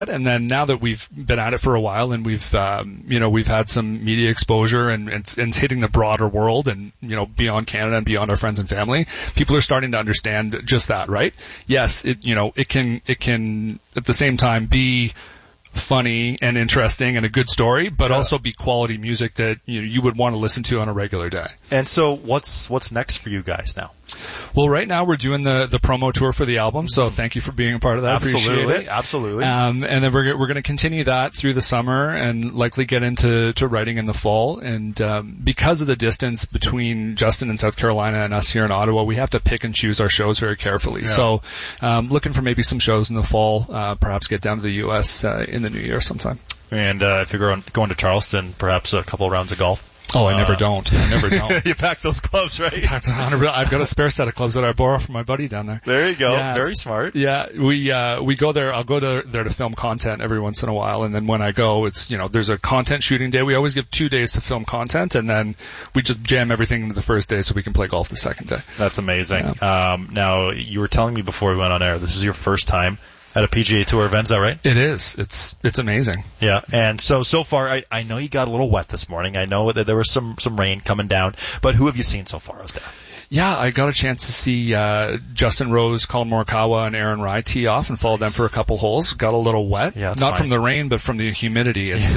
And then now that we've been at it for a while and we've had some media exposure and it's hitting the broader world and, beyond Canada and beyond our friends and family, people are starting to understand just that, right? Yes, it can at the same time be funny and interesting and a good story, but also be quality music that you would want to listen to on a regular day. And so what's next for you guys now? Well, right now we're doing the promo tour for the album, so thank you for being a part of that. Absolutely, appreciate it. Absolutely. And then we're going to continue that through the summer and likely get into writing in the fall. And because of the distance between Justin in South Carolina and us here in Ottawa, we have to pick and choose our shows very carefully. Yeah. So looking for maybe some shows in the fall, perhaps get down to the U.S. In the new year sometime. And if you're going to Charleston, perhaps a couple of rounds of golf. Oh, I never don't. You pack those clubs, right? I've got a spare set of clubs that I borrow from my buddy down there. There you go. Yeah, very smart. Yeah, we go there. I'll go there to film content every once in a while, and then when I go, it's there's a content shooting day. We always give 2 days to film content, and then we just jam everything into the first day so we can play golf the second day. That's amazing. Yeah. Now you were telling me before we went on air, this is your first time at a PGA Tour event, is that right? It is. It's amazing. Yeah. And so far, I know you got a little wet this morning. I know that there was some rain coming down, but who have you seen so far out there? Yeah, I got a chance to see Justin Rose, Colin Morikawa, and Aaron Rai tee off and follow them for a couple holes. Got a little wet, not from the rain, but from the humidity. It's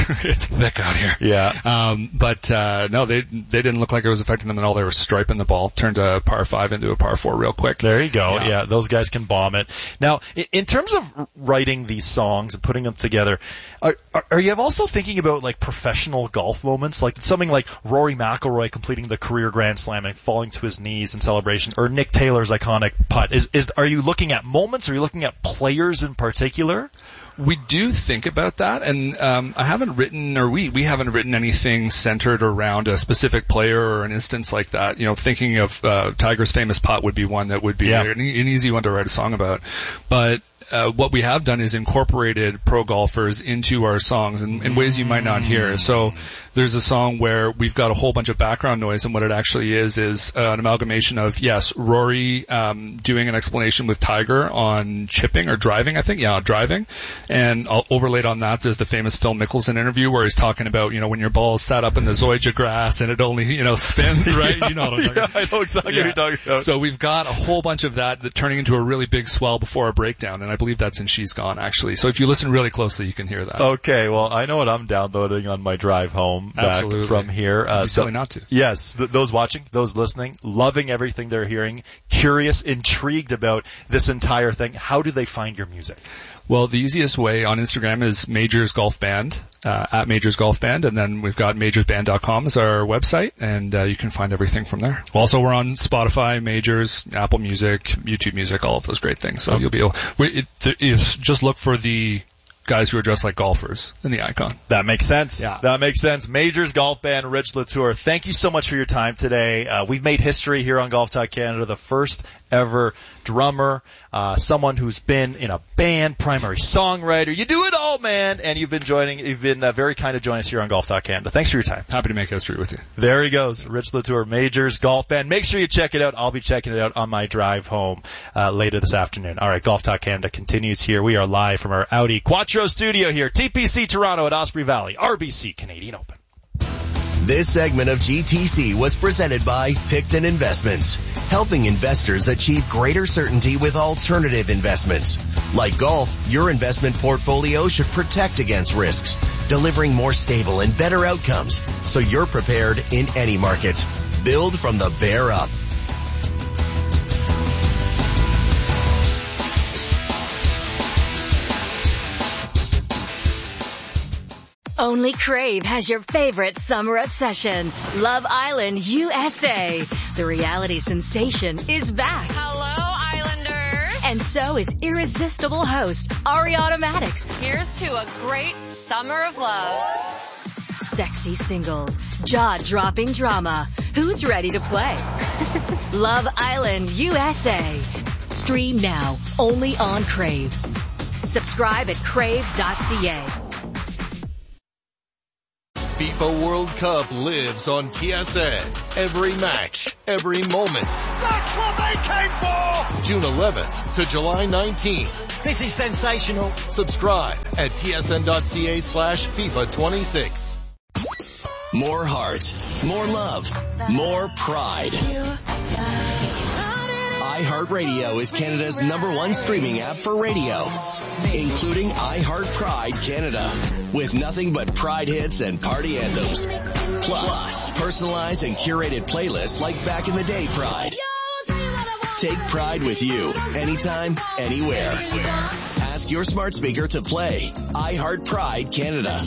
thick out here. Yeah. But no, they didn't look like it was affecting them at all. They were striping the ball, turned a par 5 into a par 4 real quick. There you go. Yeah, those guys can bomb it. Now, in terms of writing these songs and putting them together, are you also thinking about like professional golf moments, like something like Rory McIlroy completing the career Grand Slam and falling to his knees in celebration, or Nick Taylor's iconic putt? Are you looking at moments? Are you looking at players in particular? We do think about that, and I haven't written, or we haven't written anything centered around a specific player or an instance like that. Thinking of Tiger's famous putt would be one that would be an easy one to write a song about. But what we have done is incorporated pro golfers into our songs in ways you might not hear. So there's a song where we've got a whole bunch of background noise, and what it actually is an amalgamation of, Rory doing an explanation with Tiger on chipping or driving, I think. Yeah, driving. And overlaid on that, there's the famous Phil Mickelson interview where he's talking about, when your ball's sat up in the zoysia grass and it only, spins, right? You know what I'm talking about. I know exactly what you're talking about. So we've got a whole bunch of that turning into a really big swell before a breakdown, and I believe that's in She's Gone, actually. So if you listen really closely, you can hear that. Okay, well, I know what I'm downloading on my drive home back from here. It'd be silly not to. Yes, those watching, those listening, loving everything they're hearing, curious, intrigued about this entire thing. How do they find your music? Well, the easiest way on Instagram is Majors Golf Band, at Majors Golf Band, and then we've got majorsband.com as our website, and you can find everything from there. Also, we're on Spotify, Majors, Apple Music, YouTube Music, all of those great things. So you'll be able, just look for the guys who are dressed like golfers in the icon. That makes sense. Yeah. That makes sense. Majors Golf Band, Rich Latour, thank you so much for your time today. We've made history here on Golf Talk Canada, the first ever drummer, someone who's been in a band, primary songwriter. You do it all, man. And you've been very kind to join us here on Golf Talk Canada. Thanks for your time. Happy to make history with you. There he goes. Rich Latour, Majors Golf Band. Make sure you check it out. I'll be checking it out on my drive home, later this afternoon. All right. Golf Talk Canada continues here. We are live from our Audi Quattro studio here. TPC Toronto at Osprey Valley. RBC Canadian Open. This segment of GTC was presented by Picton Investments, helping investors achieve greater certainty with alternative investments. Like golf, your investment portfolio should protect against risks, delivering more stable and better outcomes so you're prepared in any market. Build from the bear up. Only Crave has your favorite summer obsession, Love Island, USA. The reality sensation is back. Hello, Islanders. And so is irresistible host, Ariana Maddox. Here's to a great summer of love. Sexy singles, jaw-dropping drama. Who's ready to play? Love Island, USA. Stream now, only on Crave. Subscribe at crave.ca. FIFA World Cup lives on TSN. Every match, every moment. That's what they came for! June 11th to July 19th. This is sensational. Subscribe at tsn.ca/FIFA 26. More heart, more love, more pride. iHeartRadio is Canada's #1 streaming app for radio, including iHeart Pride Canada, with nothing but Pride hits and party anthems. Plus, personalized and curated playlists like Back in the Day Pride. Take Pride with you, anytime, anywhere. Ask your smart speaker to play iHeart Pride Canada.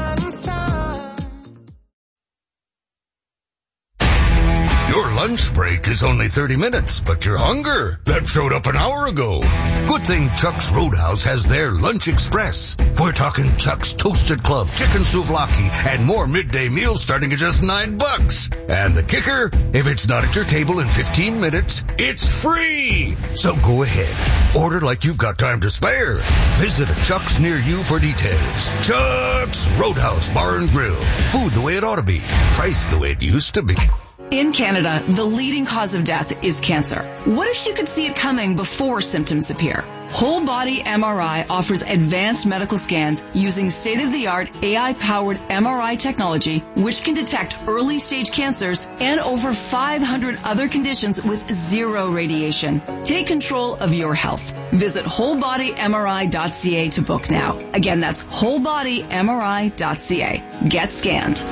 Your lunch break is only 30 minutes, but your hunger, that showed up an hour ago. Good thing Chuck's Roadhouse has their Lunch Express. We're talking Chuck's Toasted Club, chicken souvlaki, and more midday meals starting at just $9. And the kicker, if it's not at your table in 15 minutes, it's free. So go ahead, order like you've got time to spare. Visit a Chuck's near you for details. Chuck's Roadhouse Bar and Grill. Food the way it ought to be. Price the way it used to be. In Canada, the leading cause of death is cancer. What if you could see it coming before symptoms appear? Whole Body MRI offers advanced medical scans using state-of-the-art AI-powered MRI technology, which can detect early-stage cancers and over 500 other conditions with zero radiation. Take control of your health. Visit wholebodymri.ca to book now. Again, that's wholebodymri.ca. Get scanned.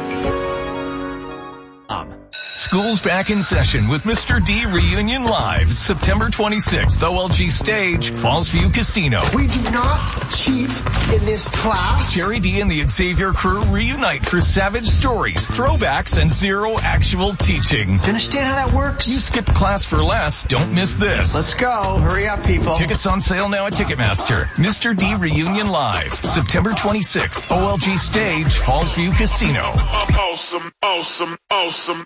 School's back in session with Mr. D Reunion Live, September 26th, OLG Stage, Fallsview Casino. We do not cheat in this class. Jerry D and the Xavier crew reunite for savage stories, throwbacks, and zero actual teaching. Do you understand how that works? You skipped class for less. Don't miss this. Let's go. Hurry up, people. Tickets on sale now at Ticketmaster. Mr. D Reunion Live, September 26th, OLG Stage, Fallsview Casino. Awesome, awesome, awesome.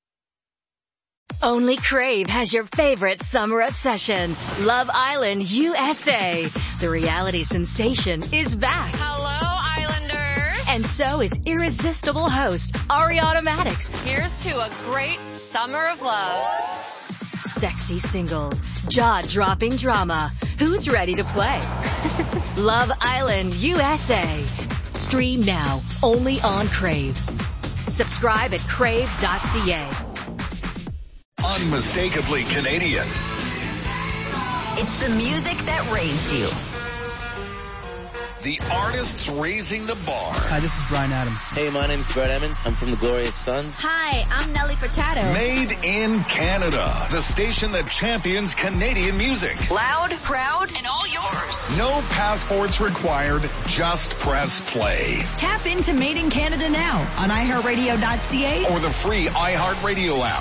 Only Crave has your favorite summer obsession, Love Island USA. The reality sensation is back. Hello, Islanders. And so is irresistible host Ariana Maddox. Here's to a great summer of love. Sexy singles, jaw-dropping drama. Who's ready to play? Love Island USA. Stream now, only on Crave. Subscribe at crave.ca. Unmistakably Canadian. It's the music that raised you. The artists raising the bar. Hi, this is Bryan Adams. Hey, my name's Brett Emmons. I'm from the Glorious Sons. Hi, I'm Nelly Furtado. Made in Canada. The station that champions Canadian music. Loud, proud, and all yours. No passports required. Just press play. Tap into Made in Canada now on iHeartRadio.ca or the free iHeartRadio app.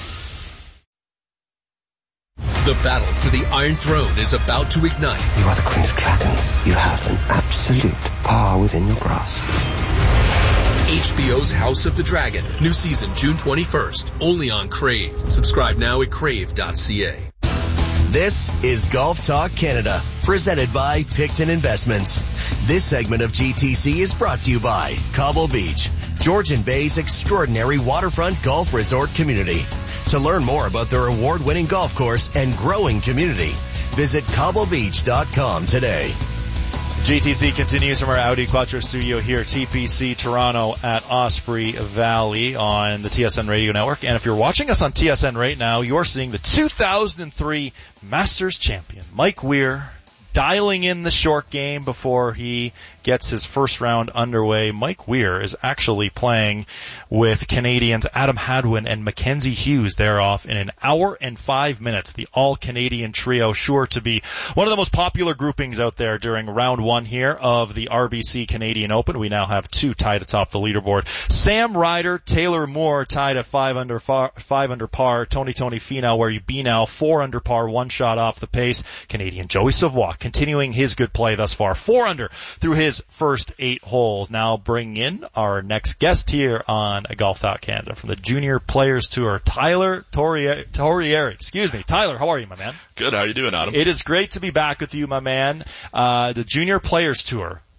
The battle for the Iron Throne is about to ignite. You are the Queen of Dragons. You have an absolute power within your grasp. HBO's House of the Dragon. New season June 21st. Only on Crave. Subscribe now at crave.ca. This is Golf Talk Canada, presented by Picton Investments. This segment of GTC is brought to you by Cobble Beach, Georgian Bay's extraordinary waterfront golf resort community. To learn more about their award-winning golf course and growing community, visit cobblebeach.com today. GTC continues from our Audi Quattro studio here, TPC Toronto at Osprey Valley on the TSN Radio Network. And if you're watching us on TSN right now, you're seeing the 2003 Masters champion, Mike Weir, dialing in the short game before he gets his first round underway. Mike Weir is actually playing with Canadians Adam Hadwin and Mackenzie Hughes. They're off in an hour and 5 minutes. The all-Canadian trio, sure to be one of the most popular groupings out there during round one here of the RBC Canadian Open. We now have two tied atop the leaderboard. Sam Ryder, Taylor Moore tied at 5 under par. Tony Finau, where you be now, 4 under par, one shot off the pace. Canadian Joey Savoie continuing his good play thus far, 4 under through his first 8 holes. Now bring in our next guest here on Golf Talk Canada from the Junior Players Tour, Tyler Torrieri. Excuse me. Tyler, how are you, my man? Good. How are you doing, Adam? It is great to be back with you, my man. The Junior Players Tour.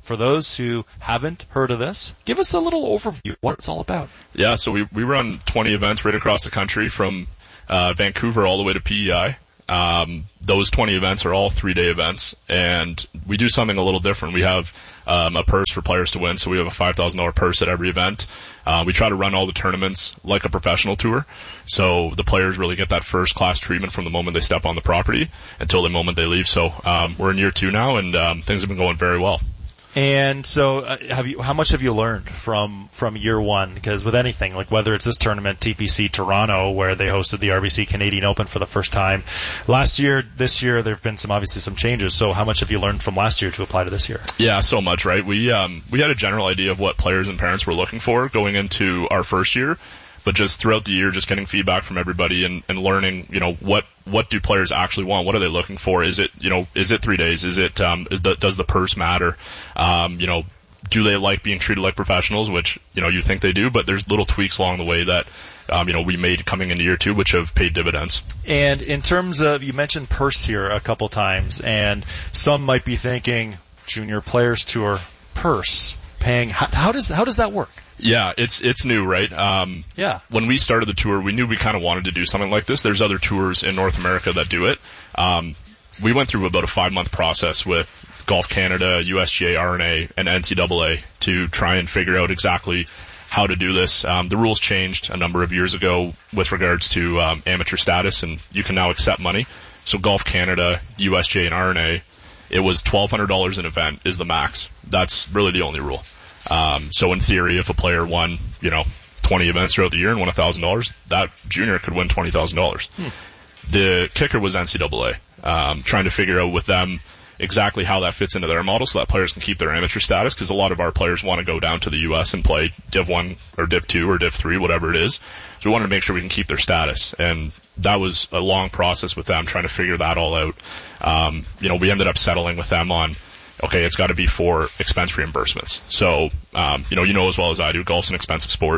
for those who haven't heard of this, give us a little overview of what it's all about. Yeah, so we run 20 events right across the country from Vancouver all the way to PEI. Those 20 events are all 3-day events, and we do something a little different. We have a purse for players to win, so we have a $5,000 purse at every event. We try to run all the tournaments like a professional tour, so the players really get that first-class treatment from the moment they step on the property until the moment they leave. So we're in year 2 now, and things have been going very well. And so, how much have you learned from year 1? Because with anything, like whether it's this tournament, TPC Toronto, where they hosted the RBC Canadian Open for the first time last year, this year there have been obviously some changes. So how much have you learned from last year to apply to this year? Yeah, so much, right? We had a general idea of what players and parents were looking for going into our first year. But just throughout the year, just getting feedback from everybody and learning, what do players actually want? What are they looking for? Is it 3 days? Is it, does the purse matter? Do they like being treated like professionals, which, you think they do, but there's little tweaks along the way that, we made coming into year 2, which have paid dividends. And in terms of, you mentioned purse here a couple times, and some might be thinking Junior Players Tour purse paying. How does that work? Yeah, it's new, right? Yeah. When we started the tour, we knew we kind of wanted to do something like this. There's other tours in North America that do it. We went through about a 5-month process with Golf Canada, USGA, R&A, and NCAA to try and figure out exactly how to do this. The rules changed a number of years ago with regards to amateur status, and you can now accept money. So Golf Canada, USGA, and R&A, it was $1,200 an event is the max. That's really the only rule. So in theory, if a player won, 20 events throughout the year and won $1,000, that junior could win $20,000. The kicker was NCAA, trying to figure out with them exactly how that fits into their model so that players can keep their amateur status, because a lot of our players want to go down to the U.S. and play Div 1 or Div 2 or Div 3, whatever it is. So we wanted to make sure we can keep their status. And that was a long process with them trying to figure that all out. We ended up settling with them on, okay, it's got to be for expense reimbursements. So, you know as well as I do, golf's an expensive sport.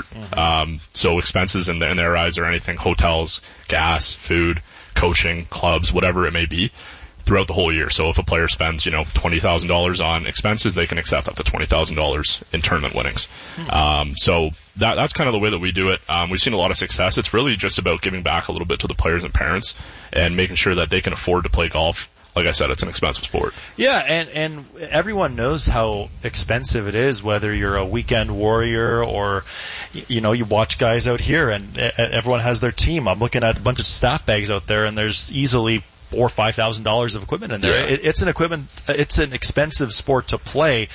So expenses in their eyes are anything, hotels, gas, food, coaching, clubs, whatever it may be, throughout the whole year. So if a player spends, $20,000 on expenses, they can accept up to $20,000 in tournament winnings. So that's kind of the way that we do it. We've seen a lot of success. It's really just about giving back a little bit to the players and parents and making sure that they can afford to play golf. Like I said, it's an expensive sport. Yeah, and everyone knows how expensive it is, whether you're a weekend warrior or, you watch guys out here and everyone has their team. I'm looking at a bunch of staff bags out there and there's easily $4,000 or $5,000 of equipment in there. Yeah. It's an expensive sport to play.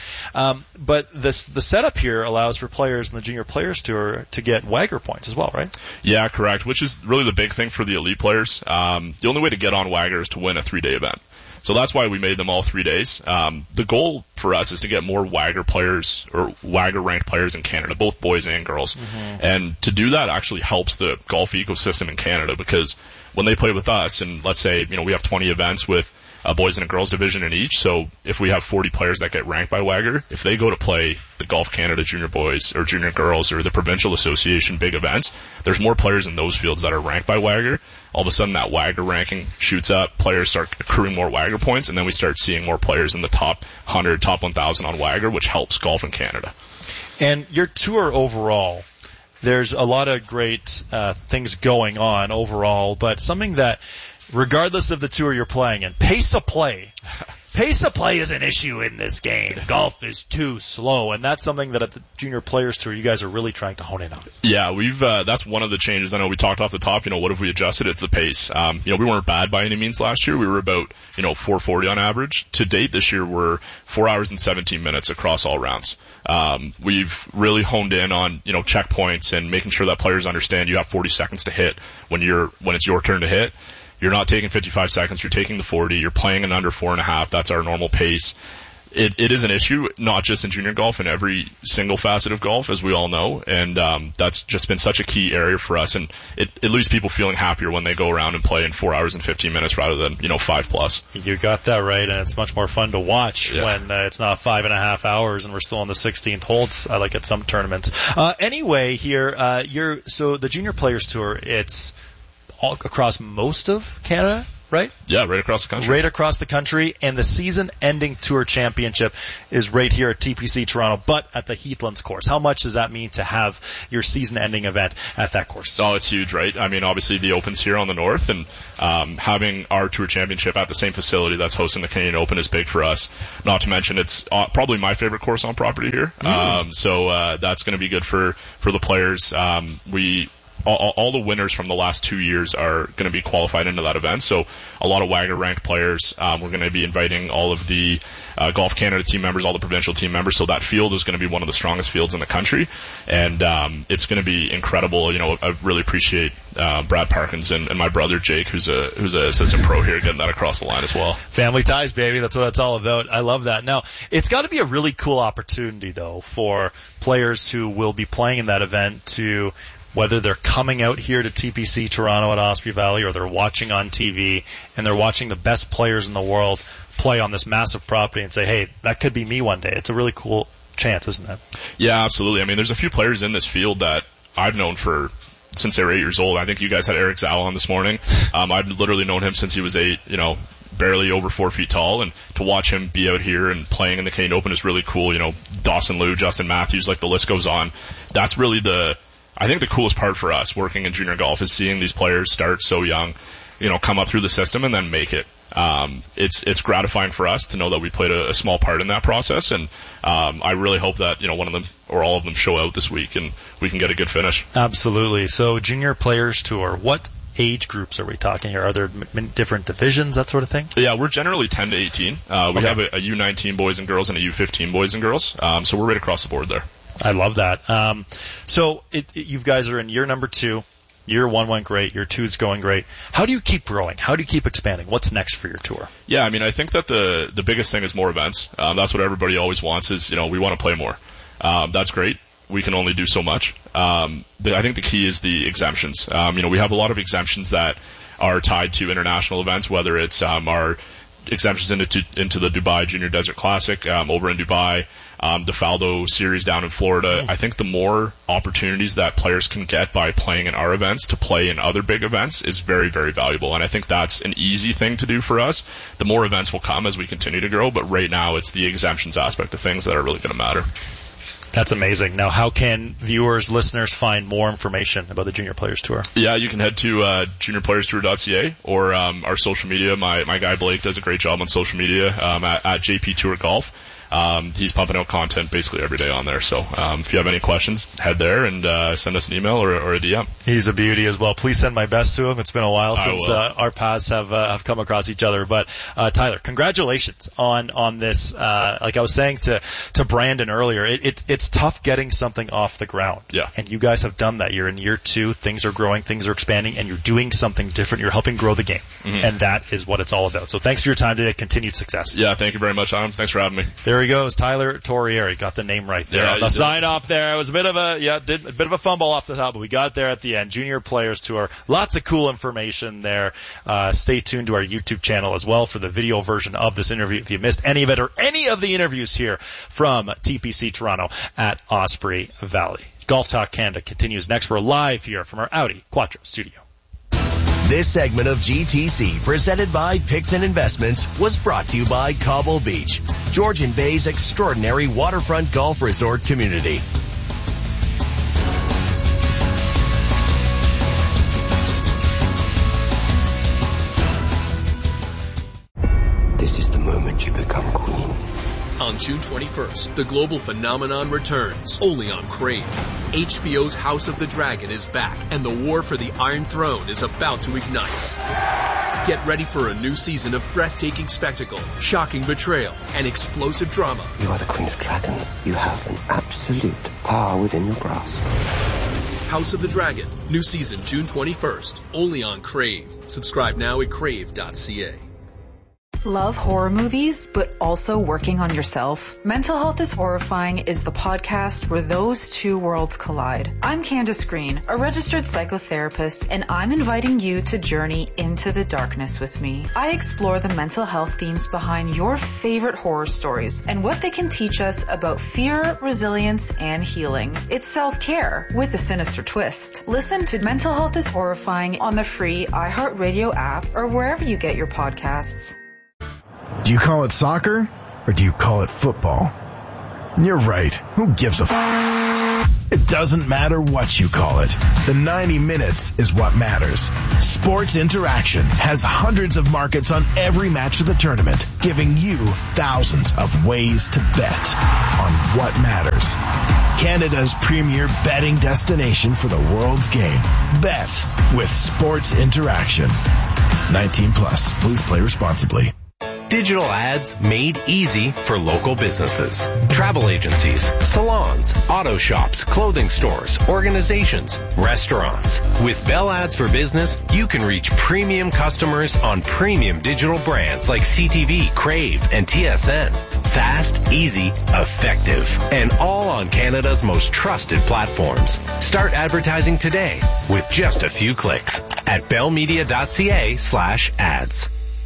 But the setup here allows for players in the Junior Players Tour to get Wagger points as well, right? Yeah, correct. Which is really the big thing for the elite players. The only way to get on Wagger is to win a 3-day event. So that's why we made them all 3 days. The goal for us is to get more Wagger players or Wagger ranked players in Canada, both boys and girls. And to do that actually helps the golf ecosystem in Canada, because when they play with us, and let's say, we have 20 events with a boys and a girls division in each. So if we have 40 players that get ranked by Wagger, if they go to play the Golf Canada Junior Boys or Junior Girls or the Provincial Association big events, there's more players in those fields that are ranked by Wagger. All of a sudden that Wagger ranking shoots up, players start accruing more Wagger points, and then we start seeing more players in the top 100, top 1,000 on Wagger, which helps golf in Canada. And your tour overall, there's a lot of great things going on overall, but something that, regardless of the tour you're playing in, pace of play. Pace of play is an issue in this game. Golf is too slow, and that's something that at the Junior Players Tour you guys are really trying to hone in on. Yeah, we've that's one of the changes. I know we talked off the top, what if we adjusted? It's the pace. We weren't bad by any means last year. We were about, 440 on average. To date this year, we're 4 hours and 17 minutes across all rounds. We've really honed in on, checkpoints and making sure that players understand you have 40 seconds to hit when it's your turn to hit. You're not taking 55 seconds, you're taking the 40, you're playing in under 4.5, that's our normal pace. It is an issue, not just in junior golf, in every single facet of golf, as we all know, and that's just been such a key area for us, and it leaves people feeling happier when they go around and play in 4 hours and 15 minutes rather than, 5+. You got that right, and it's much more fun to watch when it's not 5.5 hours and we're still on the 16th holes, I like at some tournaments. Anyway, here, so the Junior Players Tour, it's all across most of Canada, right? Yeah, right across the country. Right across the country, and the season-ending Tour Championship is right here at TPC Toronto, but at the Heathlands course. How much does that mean to have your season-ending event at that course? Oh, it's huge, right? I mean, obviously the Open's here on the north, and having our Tour Championship at the same facility that's hosting the Canadian Open is big for us. Not to mention, it's probably my favorite course on property here. So that's going to be good for the players. All the winners from the last 2 years are going to be qualified into that event. So a lot of Wagner ranked players. We're going to be inviting all of the Golf Canada team members, all the provincial team members. So that field is going to be one of the strongest fields in the country. And it's going to be incredible. You know, I really appreciate Brad Parkins and my brother Jake, who's a assistant pro here, getting that across the line as well. Family ties, baby. That's what it's all about. I love that. Now, it's got to be a really cool opportunity, though, for players who will be playing in that event to, whether they're coming out here to TPC Toronto at Osprey Valley or they're watching on TV and they're watching the best players in the world play on this massive property and say, hey, that could be me one day. It's a really cool chance, isn't it? Yeah, absolutely. I mean, there's a few players in this field that I've known since they were 8 years old. I think you guys had Eric Zala on this morning. I've literally known him since he was 8, barely over 4 feet tall, and to watch him be out here and playing in the Canadian Open is really cool. Dawson Liu, Justin Matthews, like the list goes on. That's really I think the coolest part for us working in junior golf is seeing these players start so young, come up through the system and then make it. It's gratifying for us to know that we played a small part in that process, and I really hope that one of them or all of them show out this week and we can get a good finish. Absolutely. So Junior Players Tour, what age groups are we talking here? Are there different divisions, that sort of thing? Yeah, we're generally 10 to 18. We have a U19 boys and girls and a U15 boys and girls, so we're right across the board there. I love that. So you guys are in year number 2. Year 1 went great. Year 2 is going great. How do you keep growing? How do you keep expanding? What's next for your tour? Yeah, I mean, I think that the biggest thing is more events. That's what everybody always wants is, we want to play more. That's great. We can only do so much. I think the key is the exemptions. We have a lot of exemptions that are tied to international events, whether it's our exemptions into the Dubai Junior Desert Classic over in Dubai, the Faldo Series down in Florida. I think the more opportunities that players can get by playing in our events to play in other big events is very, very valuable. And I think that's an easy thing to do for us. The more events will come as we continue to grow, but right now it's the exemptions aspect of things that are really going to matter. That's amazing. Now, how can viewers, listeners find more information about the Junior Players Tour? Yeah, you can head to juniorplayerstour.ca or our social media. My guy Blake does a great job on social media at JP Tour Golf. He's pumping out content basically every day on there. So if you have any questions, head there and send us an email or a DM. He's a beauty as well. Please send my best to him. It's been a while since our paths have come across each other. But Tyler, congratulations on this. Like I was saying to Brandon earlier, it's tough getting something off the ground. Yeah. And you guys have done that. You're in year 2. Things are growing. Things are expanding. And you're doing something different. You're helping grow the game. Mm-hmm. And that is what it's all about. So thanks for your time today. Continued success. Yeah, thank you very much, Adam. Thanks for having me. There he goes, Tyler Torrieri. Got the name right there. Yeah, the sign off there. It was a bit of a fumble off the top, but we got it there at the end. Junior Players Tour. Lots of cool information there. Stay tuned to our YouTube channel as well for the video version of this interview if you missed any of it or any of the interviews here from TPC Toronto at Osprey Valley. Golf Talk Canada continues next. We're live here from our Audi Quattro studio. This segment of GTC, presented by Picton Investments, was brought to you by Cobble Beach, Georgian Bay's extraordinary waterfront golf resort community. This is the moment you become queen. On June 21st, the global phenomenon returns, only on Crave. HBO's House of the Dragon is back, and the war for the Iron Throne is about to ignite. Get ready for a new season of breathtaking spectacle, shocking betrayal, and explosive drama. You are the Queen of Dragons. You have an absolute power within your grasp. House of the Dragon, new season June 21st, only on Crave. Subscribe now at crave.ca. Love horror movies, but also working on yourself? Mental Health is Horrifying is the podcast where those two worlds collide. I'm Candace Green, a registered psychotherapist, and I'm inviting you to journey into the darkness with me. I explore the mental health themes behind your favorite horror stories and what they can teach us about fear, resilience, and healing. It's self-care with a sinister twist. Listen to Mental Health is Horrifying on the free iHeartRadio app or wherever you get your podcasts. Do you call it soccer or do you call it football? You're right. Who gives a It doesn't matter what you call it. The 90 minutes is what matters. Sports Interaction has hundreds of markets on every match of the tournament, giving you thousands of ways to bet on what matters. Canada's premier betting destination for the world's game. Bet with Sports Interaction. 19 plus. Please play responsibly. Digital ads made easy for local businesses. Travel agencies, salons, auto shops, clothing stores, organizations, restaurants. With Bell Ads for Business, you can reach premium customers on premium digital brands like CTV, Crave, and TSN. Fast, easy, effective, and all on Canada's most trusted platforms. Start advertising today with just a few clicks at bellmedia.ca/ads.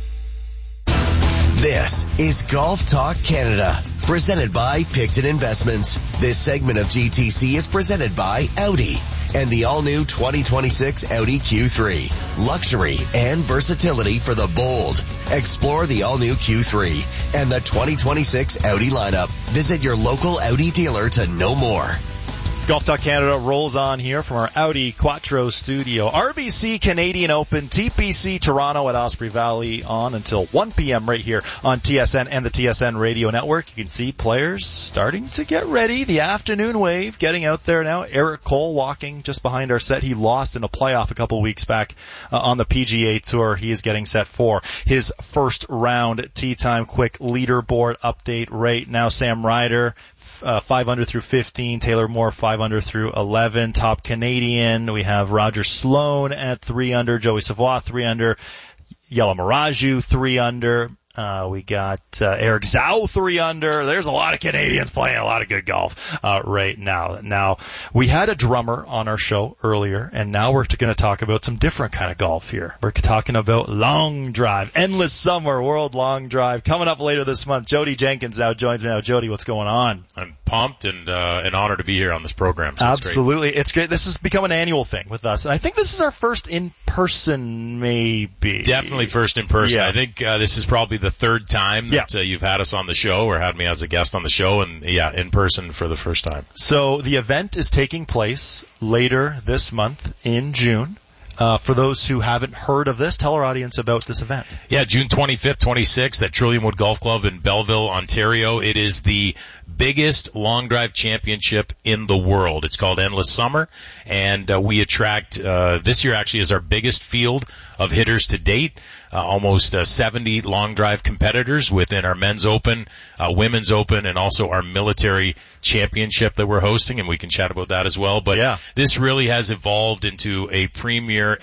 This is Golf Talk Canada, presented by Picton Investments. This segment of GTC is presented by Audi and the all-new 2026 Audi Q3. Luxury and versatility for the bold. Explore the all-new Q3 and the 2026 Audi lineup. Visit your local Audi dealer to know more. Golf Talk Canada rolls on here from our Audi Quattro studio. RBC Canadian Open, TPC Toronto at Osprey Valley on until 1 p.m. right here on TSN and the TSN Radio Network. You can see players starting to get ready. The afternoon wave getting out there now. Eric Cole walking just behind our set. He lost in a playoff a couple weeks back on the PGA Tour. He is getting set for his first round tee time. Quick leaderboard update right now. Sam Ryder, 5 under through 15. Taylor Moore, 5 under through 11. Top Canadian, we have Roger Sloan at 3 under. Joey Savoie, 3 under. Yella Miraju, 3 under. We got Eric Zhao, 3 under. There's a lot of Canadians playing a lot of good golf right now. Now, we had a drummer on our show earlier, and now we're going to talk about some different kind of golf here. We're talking about long drive, endless summer, world long drive, coming up later this month. Jody Jenkins now joins me now. Jody, what's going on? I'm pumped and an honor to be here on this program. So Absolutely. It's great. This has become an annual thing with us, and I think this is our first in-person, maybe. Definitely first in person. Yeah. I think this is probably the third time that you've had us on the show or had me as a guest on the show, and in person for the first time. So the event is taking place later this month in June. For those who haven't heard of this, tell our audience about this event. Yeah, June 25th, 26th at Trillium Wood Golf Club in Belleville, Ontario. It is the biggest long drive championship in the world. It's called Endless Summer, and we attract, this year actually is our biggest field of hitters to date. Almost 70 long drive competitors within our men's open, women's open, and also our military championship that we're hosting, and we can chat about that as well. But this really has evolved into a premier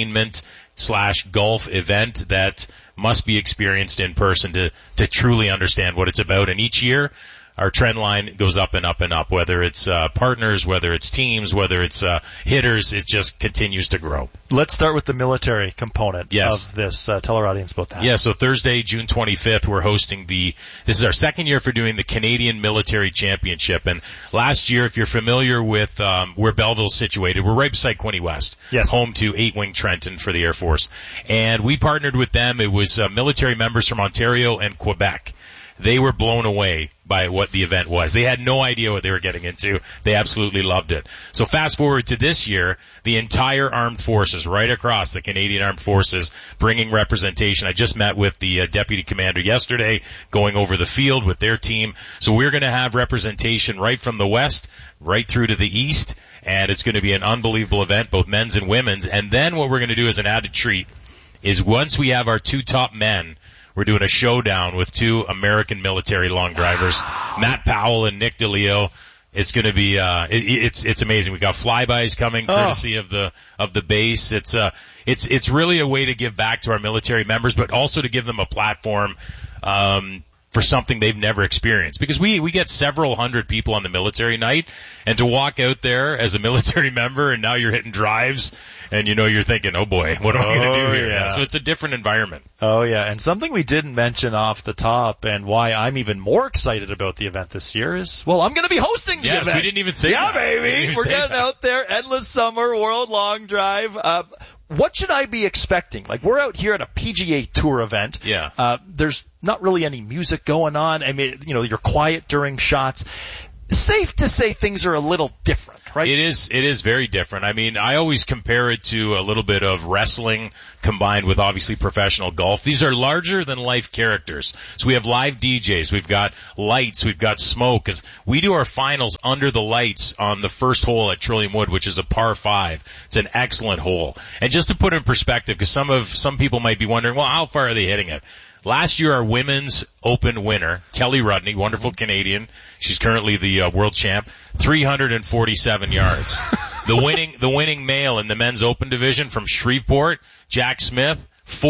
entertainment/golf event that must be experienced in person to truly understand what it's about. And each year, our trend line goes up and up and up, whether it's partners, whether it's teams, whether it's hitters, it just continues to grow. Let's start with the military component of this. Tell our audience about that. Yeah, so Thursday, June 25th, we're hosting this is our second year for doing the Canadian Military Championship. And last year, if you're familiar with where Belleville's situated, we're right beside Quinte West, home to 8 Wing Trenton for the Air Force. And we partnered with them. It was military members from Ontario and Quebec. They were blown away by what the event was. They had no idea what they were getting into. They absolutely loved it. So fast forward to this year, the entire armed forces, right across the Canadian Armed Forces, bringing representation. I just met with the deputy commander yesterday, going over the field with their team. So we're going to have representation right from the west, right through to the east, and it's going to be an unbelievable event, both men's and women's. And then what we're going to do as an added treat is once we have our 2 top men, we're doing a showdown with 2 American military long drivers, Matt Powell and Nick DeLeo. It's going to be it's amazing. We got flybys coming courtesy of the base. It's really a way to give back to our military members, but also to give them a platform for something they've never experienced. Because we get several hundred people on the military night, and to walk out there as a military member and now you're hitting drives and you're thinking, oh boy, what am I going to do here? Yeah. So it's a different environment. Oh yeah, and something we didn't mention off the top and why I'm even more excited about the event this year is, well, I'm going to be hosting the event. Yes, we didn't even say that. Yeah, baby. We're getting out there, Endless Summer, World Long Drive. What should I be expecting? Like, we're out here at a PGA Tour event. Yeah. There's not really any music going on. I mean, you're quiet during shots. Safe to say things are a little different, right? It is very different. I mean, I always compare it to a little bit of wrestling combined with obviously professional golf. These are larger than life characters. So we have live DJs, we've got lights, we've got smoke. 'Cause we do our finals under the lights on the first hole at Trillium Wood, which is a par 5. It's an excellent hole. And just to put it in perspective, because some people might be wondering, well, how far are they hitting it? Last year, our women's open winner, Kelly Rudney, wonderful Canadian. She's currently the world champ. 347 yards. The winning male in the men's open division from Shreveport, Jack Smith,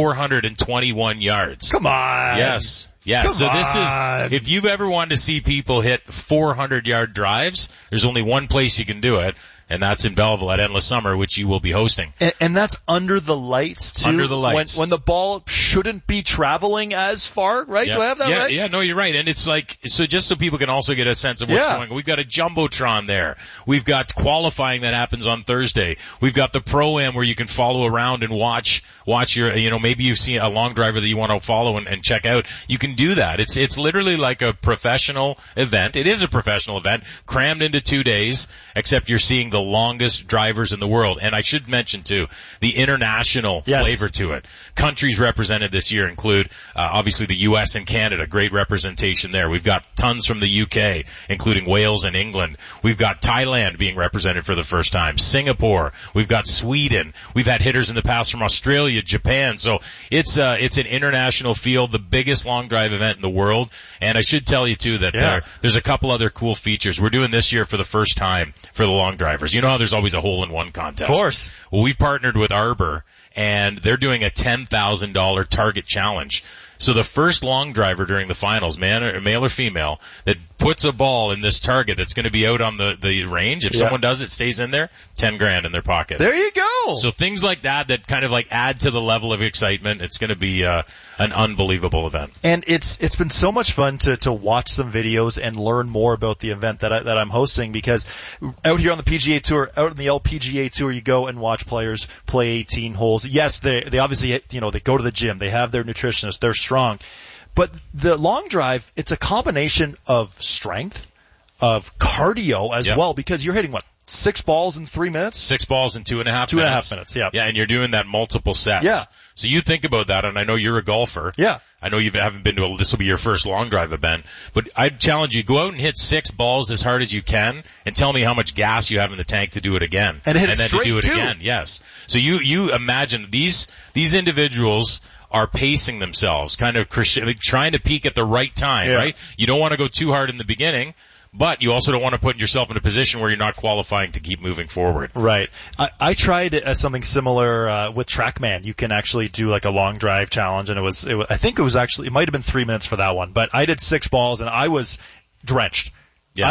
421 yards. Come on. Yes. Come so this on. is, if you've ever wanted to see people hit 400-yard drives, there's only one place you can do it, and that's in Belleville at Endless Summer, which you will be hosting. And that's under the lights, too? Under the lights. When the ball shouldn't be traveling as far, right? Yeah. Do I have that right? Yeah, no, you're right. And it's like, so just so people can also get a sense of what's going on, we've got a Jumbotron there. We've got qualifying that happens on Thursday. We've got the Pro-Am where you can follow around and watch your, maybe you've seen a long driver that you want to follow and check out. You can do that. It's literally like a professional event. It is a professional event crammed into 2 days, except you're seeing the longest drivers in the world. And I should mention too, the international flavor to it. Countries represented this year include, obviously the US and Canada, great representation there. We've got tons from the UK, including Wales and England. We've got Thailand being represented for the first time, Singapore. We've got Sweden. We've had hitters in the past from Australia, Japan. So it's an international field, the biggest long drive event in the world. And I should tell you too that there's a couple other cool features. We're doing this year for the first time for the long drivers. You know how there's always a hole-in-one contest? Of course. Well, we've partnered with Arbor, and they're doing a $10,000 target challenge. So the first long driver during the finals, male or female, that puts a ball in this target that's going to be out on the range, if someone does it, stays in there, $10,000 in their pocket. There you go. So things like that kind of like add to the level of excitement. It's going to be an unbelievable event. And it's been so much fun to watch some videos and learn more about the event that I'm hosting, because out here on the PGA Tour, out on the LPGA Tour, you go and watch players play 18 holes. Yes, they obviously, they go to the gym, they have their nutritionist, they're strong. But the long drive, it's a combination of strength, of cardio as well, because you're hitting 6 balls in 3 minutes? 6 balls in 2.5 minutes. 2.5 minutes, yeah. Yeah, and you're doing that multiple sets. Yeah. So you think about that, and I know you're a golfer. Yeah. I know you haven't been to this will be your first long drive event, but I'd challenge you, go out and hit 6 balls as hard as you can, and tell me how much gas you have in the tank to do it again. And hit it then straight to do it too. again, yes. So you imagine these individuals are pacing themselves, kind of trying to peak at the right time, right? You don't want to go too hard in the beginning, but you also don't want to put yourself in a position where you're not qualifying to keep moving forward. Right. I tried something similar with TrackMan. You can actually do like a long drive challenge, and I think it might have been 3 minutes for that one, but I did 6 balls and I was drenched. Yeah.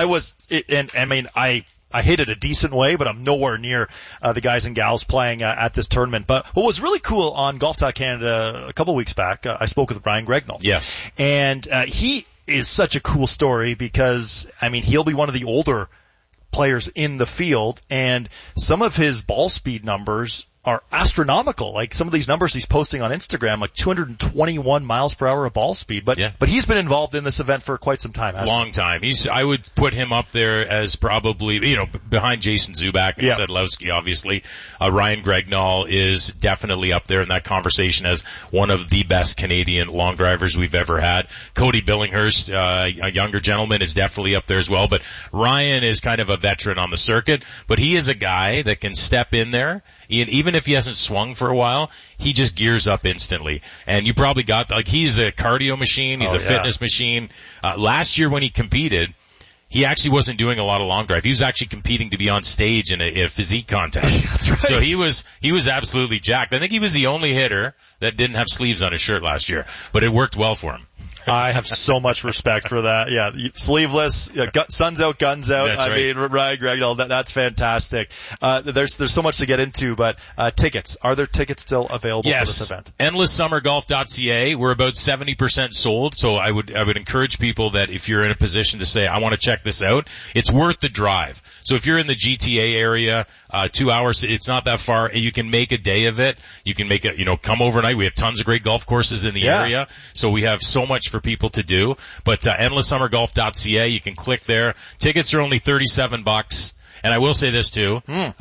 I hit it a decent way, but I'm nowhere near the guys and gals playing at this tournament. But what was really cool on Golf Talk Canada a couple weeks back, I spoke with Ryan Gregnall. Yes. And he is such a cool story because, he'll be one of the older players in the field, and some of his ball speed numbers are astronomical. Like some of these numbers he's posting on Instagram, like 221 miles per hour of ball speed. But he's been involved in this event for quite some time. Long time. I would put him up there as probably, behind Jason Zubak and Sedlowski, obviously. Ryan Gregnall is definitely up there in that conversation as one of the best Canadian long drivers we've ever had. Cody Billinghurst, a younger gentleman, is definitely up there as well. But Ryan is kind of a veteran on the circuit, but he is a guy that can step in there. Even if he hasn't swung for a while, he just gears up instantly. And you probably got, he's a cardio machine, he's a fitness machine. Last year when he competed, he actually wasn't doing a lot of long drive. He was actually competing to be on stage in a physique contest. That's right. So he was absolutely jacked. I think he was the only hitter that didn't have sleeves on his shirt last year, but it worked well for him. I have so much respect for that. Yeah, sleeveless, sun's out, guns out. That's right. Mean, Ryan Greg, that's fantastic. There's so much to get into, but tickets. Are there tickets still available for this event? EndlessSummerGolf.ca. We're about 70% sold, so I would encourage people that if you're in a position to say, I want to check this out, it's worth the drive. So if you're in the GTA area, 2 hours, it's not that far. You can make a day of it. You can make it, come overnight. We have tons of great golf courses in the area, so we have so much for people to do. But EndlessSummerGolf.ca, you can click there. Tickets are only $37. And I will say this too.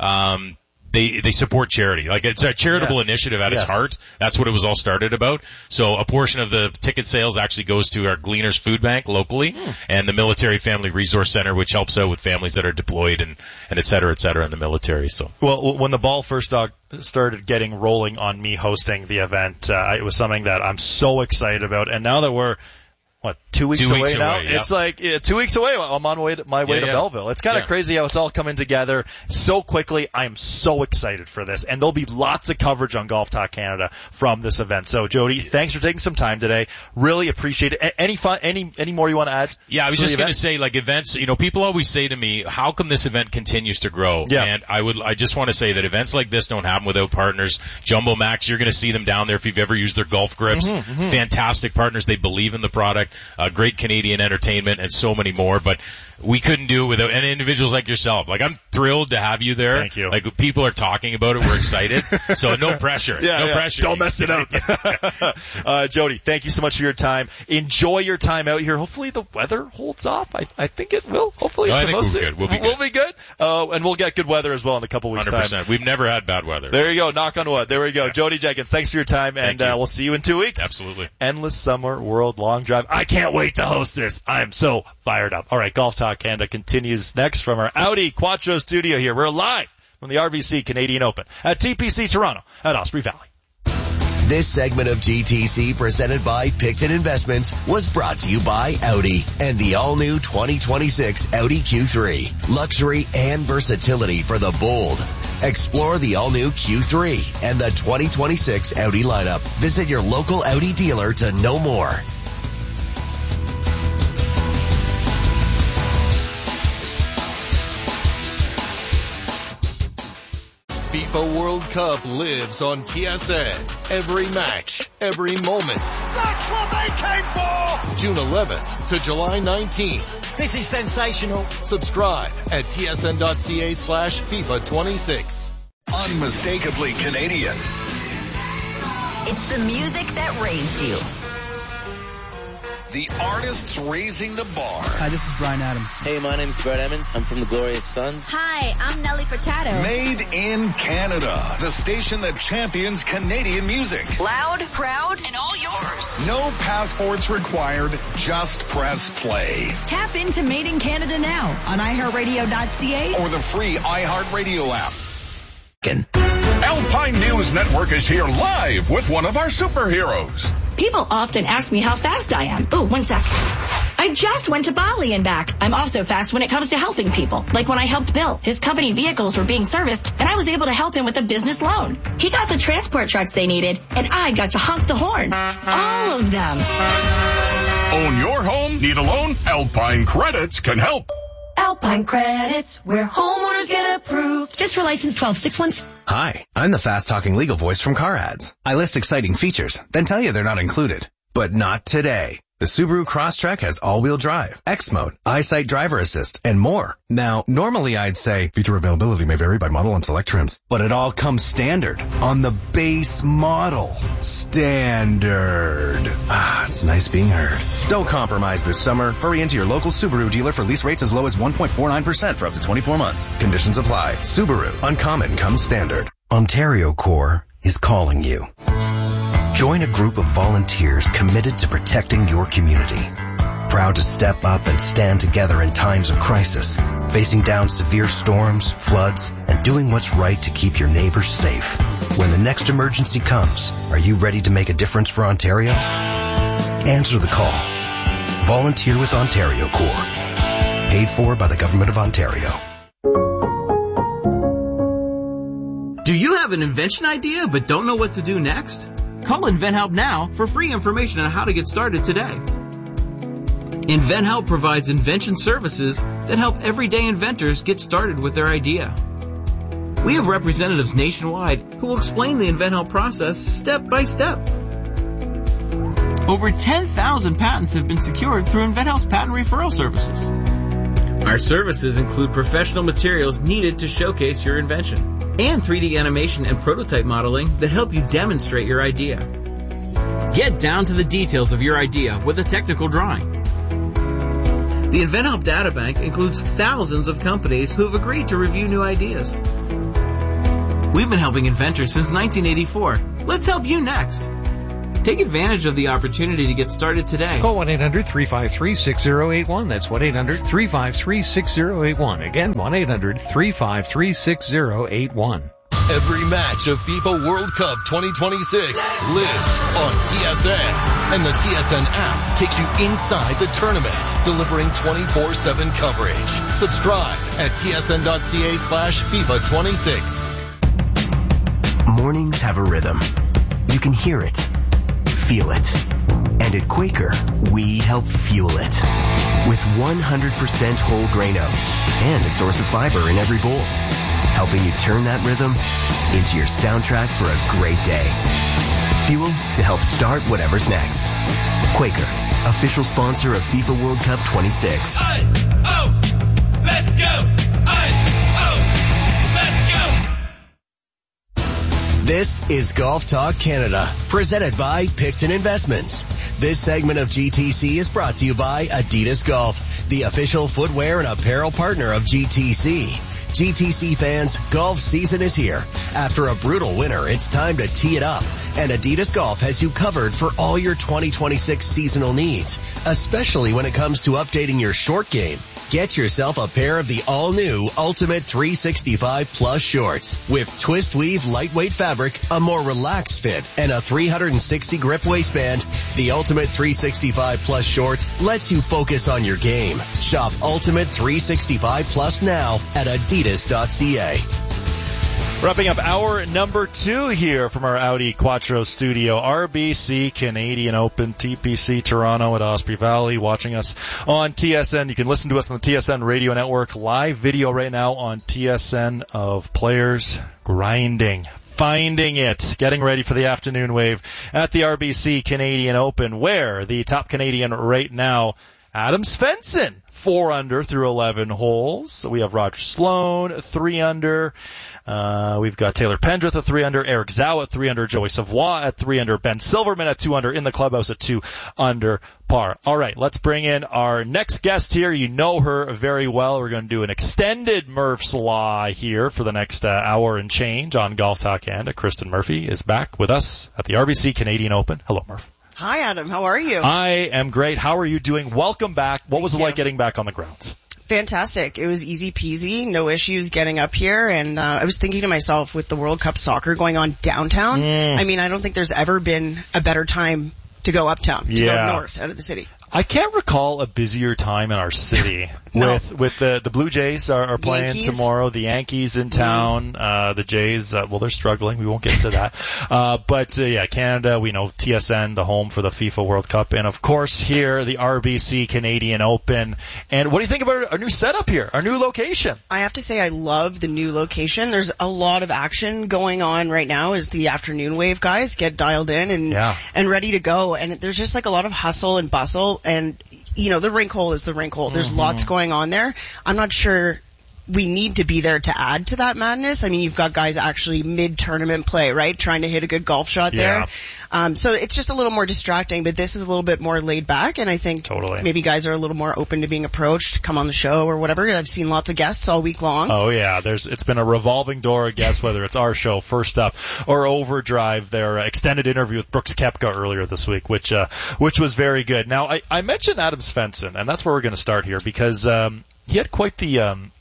They support charity. Like, it's a charitable initiative at its heart. That's what it was all started about. So a portion of the ticket sales actually goes to our Gleaners Food Bank locally and the Military Family Resource Center, which helps out with families that are deployed and et cetera in the military. So, well, when the ball first started getting rolling on me hosting the event, it was something that I'm so excited about. And now that we're 2 weeks away now? Yep. It's like 2 weeks away. I'm on my way to Belleville. It's kind of crazy how it's all coming together so quickly. I am so excited for this, and there'll be lots of coverage on Golf Talk Canada from this event. So, Jody, thanks for taking some time today. Really appreciate it. Any more you want to add? Yeah, I was just going to say, like, events. People always say to me, "How come this event continues to grow?" Yeah. And I just want to say that events like this don't happen without partners. Jumbo Max, you're going to see them down there if you've ever used their golf grips. Fantastic partners. They believe in the product. Great Canadian entertainment and so many more, but we couldn't do it without and individuals like yourself. Like, I'm thrilled to have you there. Thank you. Like, people are talking about it. We're excited. So no pressure. No pressure. Don't mess it up. Jody, thank you so much for your time. Enjoy your time out here. Hopefully the weather holds off. I think it will. Hopefully I it's think supposed we'll be good. We'll be good. And we'll get good weather as well in a couple weeks' 100%. time. We've never had bad weather. There you go. Knock on wood. There we go. Jody Jenkins, thanks for your time, and we'll see you in 2 weeks. Absolutely. Endless Summer World Long Drive. I can't wait to host this. I'm so fired up. All right, Golf Talk Canada continues next from our Audi Quattro studio here. We're live from the RBC Canadian Open at TPC Toronto at Osprey Valley. This segment of GTC presented by Picton Investments was brought to you by Audi and the all-new 2026 Audi Q3. Luxury and versatility for the bold. Explore the all-new Q3 and the 2026 Audi lineup. Visit your local Audi dealer to know more. FIFA World Cup lives on TSN. Every match, every moment. That's what they came for! June 11th to July 19th. This is sensational. Subscribe at tsn.ca/FIFA 26. Unmistakably Canadian. It's the music that raised you. The artists raising the bar. Hi, this is Brian Adams. Hey, my name's Brett Emmons. I'm from the Glorious Sons. Hi, I'm Nelly Furtado. Made in Canada. The station that champions Canadian music. Loud, proud, And all yours. No passports required. Just press play. Tap into Made in Canada now on iHeartRadio.ca Or the free iHeartRadio app. Alpine News Network is here live with one of our superheroes. People often ask me how fast I am. Oh, 1 sec. I just went to Bali and back. I'm also fast when it comes to helping people. Like when I helped Bill. His company vehicles were being serviced, and I was able to help him with a business loan. He got the transport trucks they needed, and I got to honk the horn. All of them. Own your home? Need a loan? Alpine Credits can help. Alpine Credits, where homeowners get approved. FISRA license 12616. Hi, I'm the fast-talking legal voice from Car Ads. I list exciting features, then tell you they're not included. But not today. The Subaru Crosstrek has all-wheel drive, X-Mode, EyeSight Driver Assist, and more. Now, normally I'd say feature availability may vary by model and select trims, but it all comes standard on the base model. Standard. It's nice being heard. Don't compromise this summer. Hurry into your local Subaru dealer for lease rates as low as 1.49% for up to 24 months. Conditions apply. Subaru. Uncommon comes standard. Ontario Corps is calling you. Join a group of volunteers committed to protecting your community. Proud to step up and stand together in times of crisis, facing down severe storms, floods, and doing what's right to keep your neighbors safe. When the next emergency comes, are you ready to make a difference for Ontario? Answer the call. Volunteer with Ontario Corps. Paid for by the Government of Ontario. Do you have an invention idea but don't know what to do next? Call InventHelp now for free information on how to get started today. InventHelp provides invention services that help everyday inventors get started with their idea. We have representatives nationwide who will explain the InventHelp process step by step. Over 10,000 patents have been secured through InventHelp's patent referral services. Our services include professional materials needed to showcase your invention and 3D animation and prototype modeling that help you demonstrate your idea. Get down to the details of your idea with a technical drawing. The InventHelp Databank includes thousands of companies who have agreed to review new ideas. We've been helping inventors since 1984. Let's help you next. Take advantage of the opportunity to get started today. Call 1-800-353-6081. That's 1-800-353-6081. Again, 1-800-353-6081. Every match of FIFA World Cup 2026 lives on TSN. And the TSN app takes you inside the tournament, delivering 24/7 coverage. Subscribe at tsn.ca/FIFA26. Mornings have a rhythm. You can hear it, feel it. And at Quaker, we help fuel it. With 100% whole grain oats and a source of fiber in every bowl. Helping you turn that rhythm into your soundtrack for a great day. Fuel to help start whatever's next. Quaker, official sponsor of FIFA World Cup 26. Let's go! This is Golf Talk Canada, presented by Picton Investments. This segment of GTC is brought to you by Adidas Golf, the official footwear and apparel partner of GTC. GTC fans, golf season is here. After a brutal winter, it's time to tee it up. And Adidas Golf has you covered for all your 2026 seasonal needs, especially when it comes to updating your short game. Get yourself a pair of the all-new Ultimate 365 Plus shorts with twist weave lightweight fabric, a more relaxed fit, and a 360 grip waistband. The Ultimate 365 Plus shorts lets you focus on your game. Shop Ultimate 365 Plus now at adidas.ca. Wrapping up hour number 2 here from our Audi Quattro studio. RBC Canadian Open, TPC Toronto at Osprey Valley. Watching us on TSN. You can listen to us on the TSN radio network. Live video right now on TSN of players grinding, finding it, getting ready for the afternoon wave at the RBC Canadian Open, where the top Canadian right now, Adam Svensson, 4 under through 11 holes. We have Roger Sloan, 3 under. We've got Taylor Pendrith at 3 under, Eric Zhao at 3 under, Joey Savoy at 3 under, Ben Silverman at 2 under, in the clubhouse at 2 under par. All right, let's bring in our next guest here. You know her very well. We're going to do an extended Murph's Law here for the next hour and change on Golf Talk Canada. Kristen Murphy is back with us at the RBC Canadian Open. Hello, Murph. Hi, Adam. How are you? I am great. How are you doing? Welcome back. What was it like getting back on the grounds? Fantastic. It was easy peasy, no issues getting up here, and I was thinking to myself, with the World Cup soccer going on downtown, I mean, I don't think there's ever been a better time to go uptown, to go north out of the city. I can't recall a busier time in our city with the Blue Jays are playing Yankees tomorrow, the Yankees in town, the Jays, well, they're struggling. We won't get into that. But Canada, we know TSN, the home for the FIFA World Cup. And of course here, the RBC Canadian Open. And what do you think about our new setup here, our new location? I have to say I love the new location. There's a lot of action going on right now as the afternoon wave guys get dialed in and ready to go. And there's just like a lot of hustle and bustle. And, you know, the rink hole is the rink hole. There's lots going on there. I'm not sure we need to be there to add to that madness. I mean, you've got guys actually mid-tournament play, right? Trying to hit a good golf shot there. So it's just a little more distracting, but this is a little bit more laid back, and I think maybe guys are a little more open to being approached, come on the show or whatever. I've seen lots of guests all week long. Oh yeah, it's been a revolving door of guests, whether it's our show, First Up, or Overdrive, their extended interview with Brooks Koepka earlier this week, which was very good. Now, I mentioned Adam Svensson, and that's where we're going to start here, because he had quite the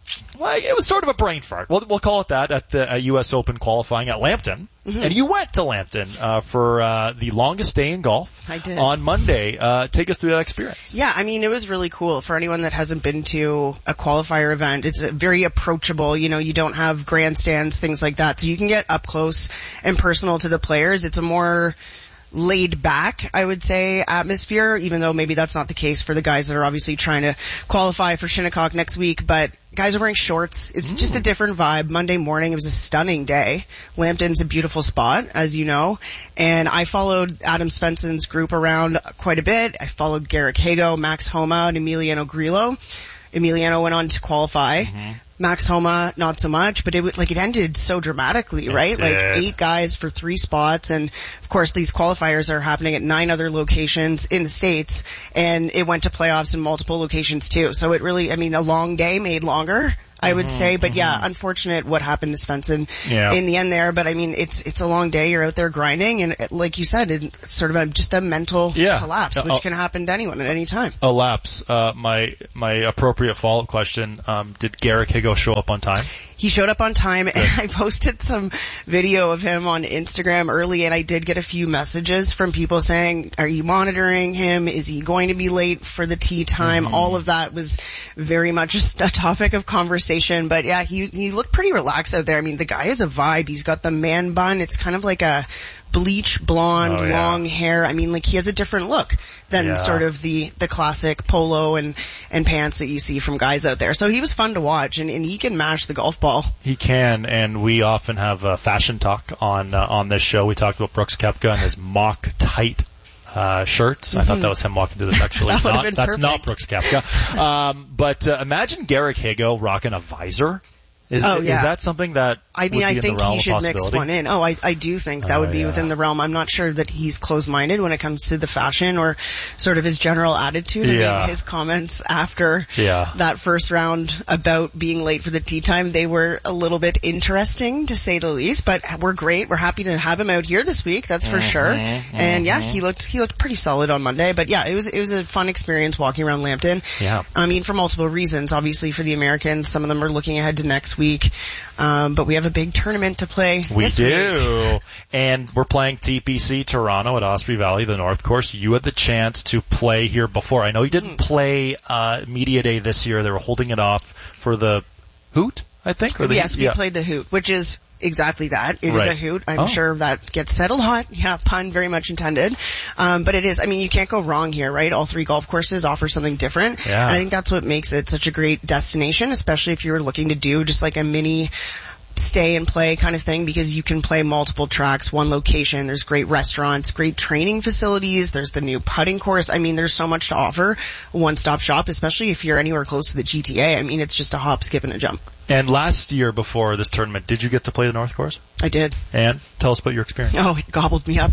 well, it was sort of a brain fart. We'll call it that at the U.S. Open qualifying at Lambton. Mm-hmm. And you went to Lambton for the longest day in golf. I did. On Monday. Take us through that experience. Yeah, I mean, it was really cool. For anyone that hasn't been to a qualifier event, it's very approachable. You know, you don't have grandstands, things like that. So you can get up close and personal to the players. It's a more laid back, I would say, atmosphere, even though maybe that's not the case for the guys that are obviously trying to qualify for Shinnecock next week. But guys are wearing shorts. It's just a different vibe. Monday morning, it was a stunning day. Lambton's a beautiful spot, as you know. And I followed Adam Svensson's group around quite a bit. I followed Garrick Hago, Max Homa, and Emiliano Grillo. Emiliano went on to qualify. Mm-hmm. Max Homa, not so much, but it ended so dramatically, right? Like 8 guys for 3 spots, and of course these qualifiers are happening at 9 other locations in the States, and it went to playoffs in multiple locations too. So it really, I mean, a long day made longer, I would say, but yeah, unfortunate what happened to Svensson in the end there, but I mean, it's a long day, you're out there grinding, and like you said, it's sort of just a mental collapse, which can happen to anyone at any time. A lapse. My appropriate follow-up question, did Garrick Hago show up on time? He showed up on time, and I posted some video of him on Instagram early, and I did get a few messages from people saying, are you monitoring him? Is he going to be late for the tee time? All of that was very much just a topic of conversation, but yeah, he looked pretty relaxed out there. I mean, the guy has a vibe. He's got the man bun. It's kind of like a bleach blonde, long hair. I mean, like, he has a different look than sort of the classic polo and pants that you see from guys out there. So he was fun to watch, and he can mash the golf ball. He can, and we often have fashion talk on this show. We talked about Brooks Koepka and his mock tight shirts. I thought that was him walking through this, actually. That's not Brooks Koepka. But imagine Garrick Hago rocking a visor. Is that something that I think he should mix one in. I do think that would be within the realm. I'm not sure that he's closed-minded when it comes to the fashion or sort of his general attitude. I mean, his comments after that first round about being late for the tee time, they were a little bit interesting, to say the least, but we're great. We're happy to have him out here this week, that's for sure. And he looked pretty solid on Monday, but yeah, it was a fun experience walking around Lambton. I mean, for multiple reasons. Obviously for the Americans, some of them are looking ahead to next week. But we have a big tournament to play this week. And we're playing TPC Toronto at Osprey Valley, the North Course. You had the chance to play here before. I know you didn't play Media Day this year. They were holding it off for the Hoot, I think? Or yes, we played the Hoot, which is exactly that. It is a hoot. I'm sure that gets said a lot. Yeah, pun very much intended. But it is, I mean, you can't go wrong here, right? All 3 golf courses offer something different. And I think that's what makes it such a great destination, especially if you're looking to do just like a mini stay and play kind of thing, because you can play multiple tracks, one location. There's great restaurants, great training facilities. There's the new putting course. I mean, there's so much to offer. A one-stop shop, especially if you're anywhere close to the GTA. I mean, it's just a hop, skip, and a jump. And last year before this tournament, did you get to play the North Course? I did. And tell us about your experience. Oh, it gobbled me up.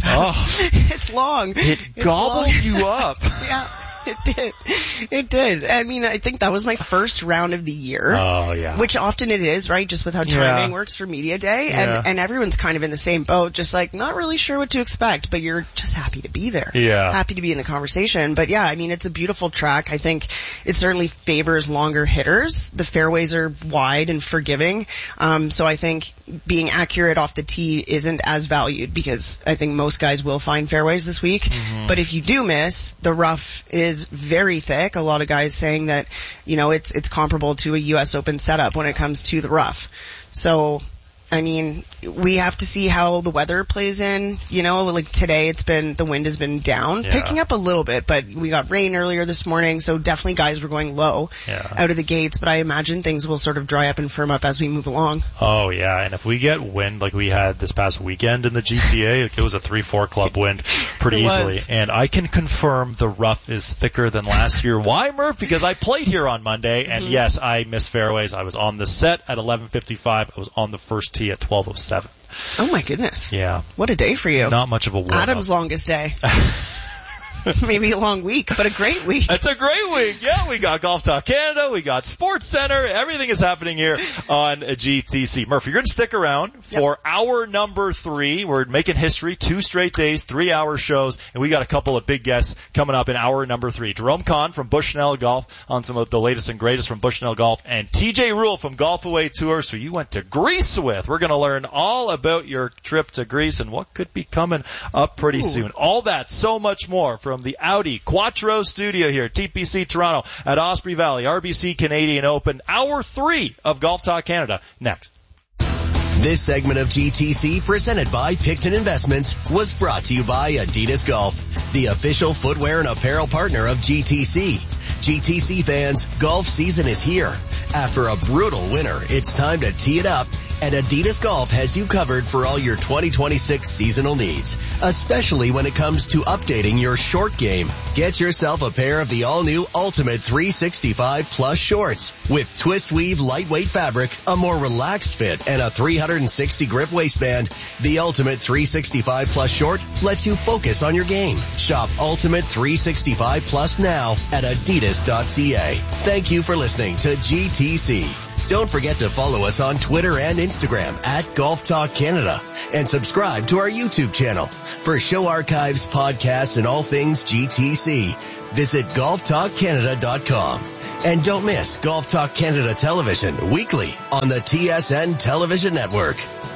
It's long. It's gobbled long. You up. Yeah. It did. I mean, I think that was my first round of the year. Oh, yeah. Which often it is, right? Just with how timing works for Media Day. And everyone's kind of in the same boat, just like not really sure what to expect, but you're just happy to be there. Happy to be in the conversation. But yeah, I mean, it's a beautiful track. I think it certainly favors longer hitters. The fairways are wide and forgiving. So I think being accurate off the tee isn't as valued, because I think most guys will find fairways this week. But if you do miss, the rough is very thick. A lot of guys saying that, you know, it's comparable to a US Open setup when it comes to the rough. So, I mean, we have to see how the weather plays in. You know, like today the wind has been down, picking up a little bit, but we got rain earlier this morning, so definitely guys were going low out of the gates, but I imagine things will sort of dry up and firm up as we move along. Oh yeah, and if we get wind like we had this past weekend in the GTA, it was a 3-4 club wind pretty easily. And I can confirm the rough is thicker than last year. Why, Murph? Because I played here on Monday, and yes, I missed fairways. I was on the set at 11:55. I was on the first tee at 12:07. Oh my goodness. Yeah. What a day for you. Not much of a warm-up. Adam's longest day. Maybe a long week, but a great week. It's a great week. Yeah, we got Golf Talk Canada. We got Sports Center. Everything is happening here on GTC. Murphy, you're going to stick around for hour number 3. We're making history. 2 straight days, 3-hour shows, and we got a couple of big guests coming up in hour number 3. Jerome Kahn from Bushnell Golf on some of the latest and greatest from Bushnell Golf, and TJ Rule from Golf Away Tours, who you went to Greece with. We're going to learn all about your trip to Greece and what could be coming up pretty soon. All that, so much more from the Audi Quattro studio here at TPC Toronto at Osprey Valley, RBC Canadian Open, hour 3 of Golf Talk Canada. Next. This segment of GTC, presented by Picton Investments, was brought to you by Adidas Golf, the official footwear and apparel partner of GTC. GTC fans, golf season is here. After a brutal winter, it's time to tee it up, and Adidas Golf has you covered for all your 2026 seasonal needs, especially when it comes to updating your short game. Get yourself a pair of the all-new Ultimate 365 Plus shorts with twist weave lightweight fabric, a more relaxed fit, and a 360 grip waistband. The Ultimate 365 Plus short lets you focus on your game. Shop Ultimate 365 Plus now at adidas.ca. Thank you for listening to GTC. Don't forget to follow us on Twitter and Instagram at Golf Talk Canada, and subscribe to our YouTube channel. For show archives, podcasts, and all things GTC, visit golftalkcanada.com. And don't miss Golf Talk Canada Television weekly on the TSN Television Network.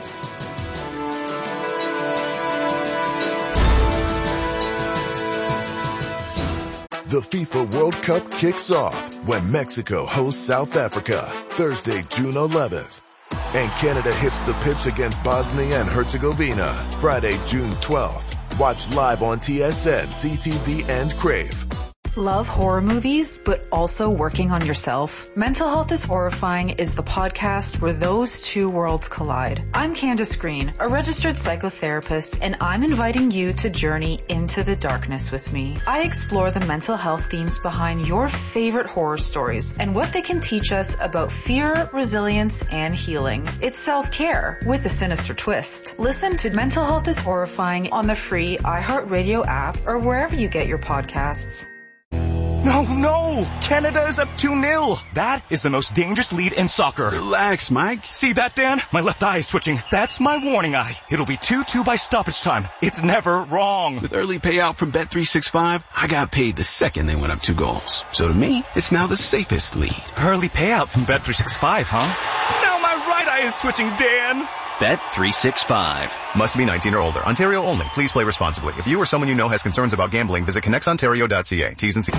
The FIFA World Cup kicks off when Mexico hosts South Africa Thursday, June 11th. And Canada hits the pitch against Bosnia and Herzegovina Friday, June 12th. Watch live on TSN, CTV, and Crave. Love horror movies, but also working on yourself? Mental Health is Horrifying is the podcast where those two worlds collide. I'm Candace Green, a registered psychotherapist, and I'm inviting you to journey into the darkness with me. I explore the mental health themes behind your favorite horror stories and what they can teach us about fear, resilience, and healing. It's self-care with a sinister twist. Listen to Mental Health is Horrifying on the free iHeartRadio app or wherever you get your podcasts. No! Canada is up 2-0. That is the most dangerous lead in soccer. Relax, Mike. See that, Dan? My left eye is twitching. That's my warning eye. It'll be 2-2 by stoppage time. It's never wrong. With early payout from Bet365, I got paid the second they went up 2 goals. So to me, it's now the safest lead. Early payout from Bet365, huh? Now my right eye is twitching, Dan. Bet365. Must be 19 or older. Ontario only. Please play responsibly. If you or someone you know has concerns about gambling, visit connectsontario.ca. T's and C's.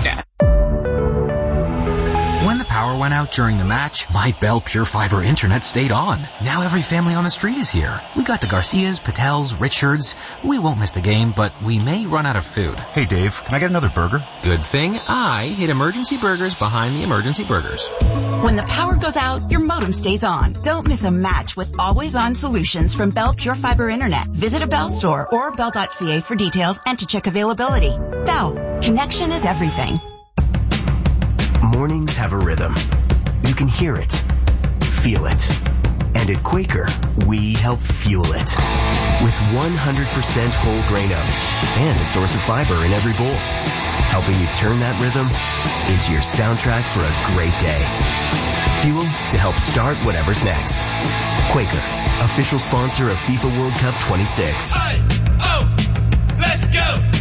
When the power went out during the match, my Bell Pure Fiber internet stayed on. Now every family on the street is here. We got the Garcias, Patels, Richards. We won't miss the game, but we may run out of food. Hey Dave, can I get another burger? Good thing I hid Emergency Burgers behind the Emergency Burgers. When the power goes out, your modem stays on. Don't miss a match with always-on solutions from Bell Pure Fiber Internet. Visit a Bell store or bell.ca for details and to check availability. Bell, connection is everything. Mornings have a rhythm. You can hear it, feel it. And at Quaker, we help fuel it. With 100% whole grain oats and a source of fiber in every bowl. Helping you turn that rhythm into your soundtrack for a great day. Fuel to help start whatever's next. Quaker, official sponsor of FIFA World Cup 26. Let's go!